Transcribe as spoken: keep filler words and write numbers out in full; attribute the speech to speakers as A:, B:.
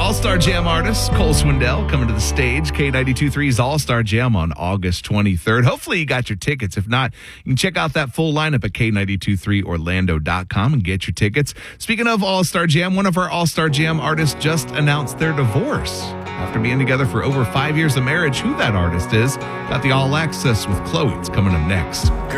A: All-Star Jam artist Cole Swindell coming to the stage. K ninety-two point three's All-Star Jam on August twenty-third. Hopefully you got your tickets. If not, you can check out that full lineup at K ninety-two point three Orlando dot com and get your tickets. Speaking of All-Star Jam, one of our All-Star Jam artists just announced their divorce. After being together for over five years of marriage, who that artist is, got the All Access with Chloe. It's coming up next.